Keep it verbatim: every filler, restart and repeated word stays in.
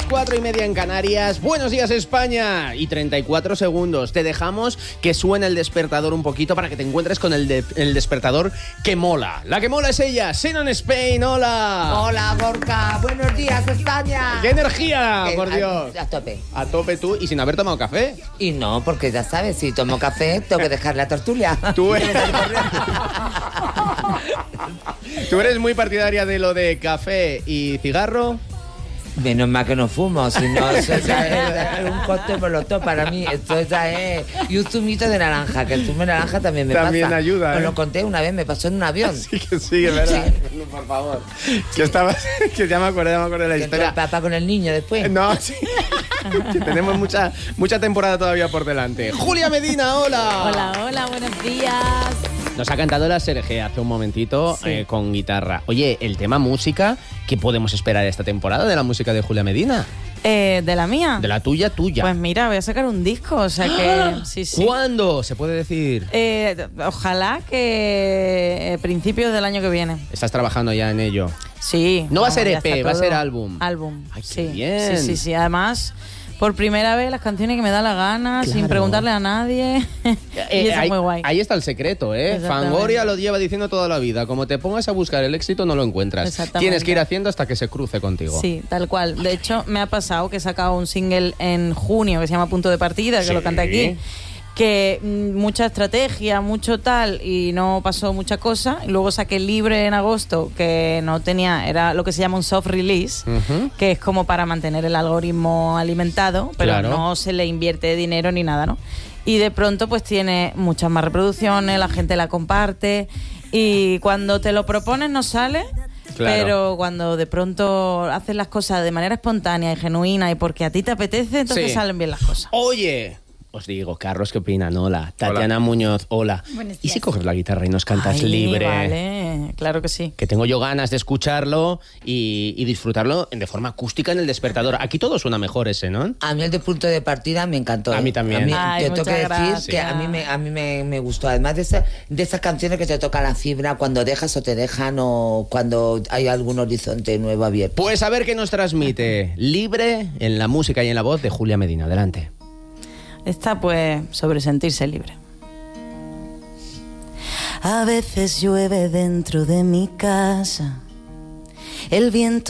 cuatro y media en Canarias. Buenos días, España. Y treinta y cuatro segundos. Te dejamos que suene el despertador un poquito para que te encuentres con el, de, el despertador que mola. La que mola es ella, Sinon Spain. Hola. Hola, Gorka. Buenos días, España. ¡Qué energía, Eh, por Dios! A, a tope. A tope tú y sin haber tomado café. Y no, porque ya sabes, si tomo café, tengo que dejar la tertulia. Tú eres... ¿Tú eres muy partidaria de lo de café y cigarro? Menos mal que no fumo, si no, eso ya es, es un cóctel molotov para mí. Esto ya es. Y un zumito de naranja, que el zumo de naranja también me también pasa. También ayuda, ¿eh? Os lo conté una vez, me pasó en un avión. Sí, que sí, es verdad. Sí. No, por favor. Que estabas, que ya me acuerdo, ya me acuerdo de la que historia. El papá con el niño después. No, sí. Que tenemos mucha, mucha temporada todavía por delante. Julia Medina, hola. Hola, hola, buenos días. Nos ha cantado la Sergé hace un momentito, sí. eh, con guitarra. Oye, el tema música, ¿qué podemos esperar esta temporada de la música de Julia Medina? Eh, ¿De la mía? De la tuya, tuya. Pues mira, voy a sacar un disco, o sea que... ¡Ah! Sí, sí. ¿Cuándo? ¿Se puede decir? Eh, ojalá que eh, principios del año que viene. ¿Estás trabajando ya en ello? Sí. No, no va a ser E P, va a todo. ser álbum. Álbum. Ay, qué sí. bien. Sí, sí, sí. Además... Por primera vez las canciones que me da la gana, claro. sin preguntarle a nadie. Eh, y eso ahí, es muy guay. Ahí está el secreto, ¿eh? Fangoria lo lleva diciendo toda la vida. Como te pongas a buscar el éxito, no lo encuentras. Tienes que ir haciendo hasta que se cruce contigo. Sí, tal cual. De hecho, me ha pasado que he sacado un single en junio que se llama Punto de Partida, que sí. lo canté aquí. Que mucha estrategia, mucho tal, y no pasó mucha cosa. Y luego saqué Libre en agosto, que no tenía, era lo que se llama un soft release, uh-huh. que es como para mantener el algoritmo alimentado, pero claro. no se le invierte dinero ni nada, ¿no? Y de pronto pues tiene muchas más reproducciones, la gente la comparte, y cuando te lo propones no sale. Claro. Pero cuando de pronto haces las cosas de manera espontánea y genuina y porque a ti te apetece, entonces sí. salen bien las cosas. Oye, os digo, Carlos, ¿qué opinan? Hola. Tatiana hola. Muñoz, hola. ¿Y si coges la guitarra y nos cantas Ay, libre? Vale, claro que sí. Que tengo yo ganas de escucharlo y, y disfrutarlo de forma acústica en el despertador. Aquí todo suena mejor ese, ¿no? A mí el de Punto de Partida me encantó. A mí también. A mí, Ay, te tengo que decir gracias. que a mí me, a mí me, me gustó. Además de, esa, de esas canciones que te tocan la fibra cuando dejas o te dejan o cuando hay algún horizonte nuevo abierto. Pues a ver qué nos transmite Libre en la música y en la voz de Julia Medina. Adelante. Está pues sobre sentirse libre. A veces llueve dentro de mi casa, el viento